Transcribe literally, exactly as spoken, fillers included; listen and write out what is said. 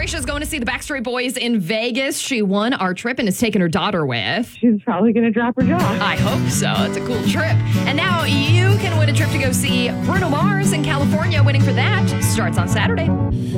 Alicia's going to see the Backstreet Boys in Vegas. She won our trip and is taking her daughter with. She's probably going to drop her jaw. I hope so. It's a cool trip. And now you can win a trip to go see Bruno Mars in California. Winning for that starts on Saturday.